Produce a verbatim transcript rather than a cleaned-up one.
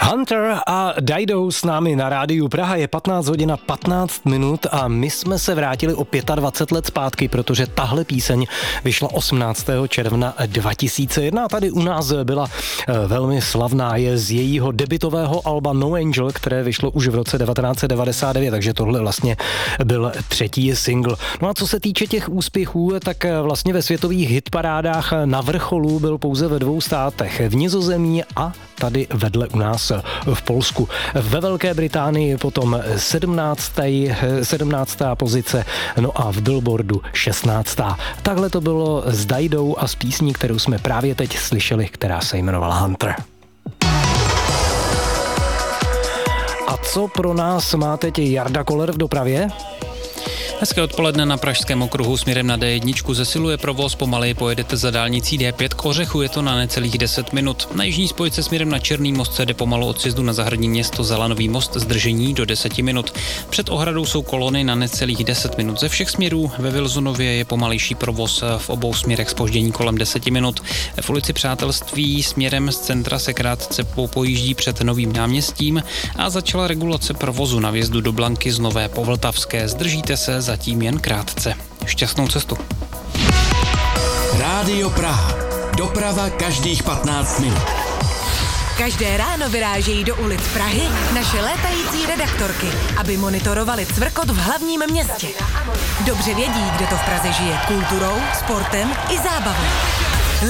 Hunter a Dido s námi na rádiu Praha. Je patnáct hodin a patnáct minut a my jsme se vrátili o dvacet pět let zpátky, protože tahle píseň vyšla osmnáctého června dva tisíce jedna a tady u nás byla velmi slavná. Je z jejího debutového alba No Angel, které vyšlo už v roce devatenáct set devadesát devět, takže tohle vlastně byl třetí single. No a co se týče těch úspěchů, tak vlastně ve světových hitparádách na vrcholu byl pouze ve dvou státech, v Nizozemí a tady vedle u nás v Polsku. Ve Velké Británii potom sedmnáctá pozice, no a v Billboardu šestnáctá Takhle to bylo s Didou a s písní, kterou jsme právě teď slyšeli, která se jmenovala Hunter. A co pro nás má teď Jarda Koller v dopravě? Hezké odpoledne. Na Pražském okruhu směrem na dé jedna zesiluje provoz, pomaleji pojedete za dálnicí dé pět, k Ořechu je to na necelých deset minut. Na jižní spojce směrem na Černý most se jde pomalu od sjezdu na Zahradní město za Lanový most, zdržení do deset minut. Před ohradou jsou kolony na necelých deset minut ze všech směrů. Ve Vilzunově je pomalejší provoz, v obou směrech zpoždění kolem deset minut. V ulici Přátelství směrem z centra se krátce pojíždí před Novým náměstím a začala regulace provozu na vjezdu do Blanky z Nové Povltavské. Zdržíte se zatím jen krátce. Šťastnou cestu. Rádio Praha. Doprava každých patnáct minut. Každé ráno vyrážejí do ulic Prahy naše létající redaktorky, aby monitorovali cvrkot v hlavním městě. Dobře vědí, kde to v Praze žije kulturou, sportem i zábavou.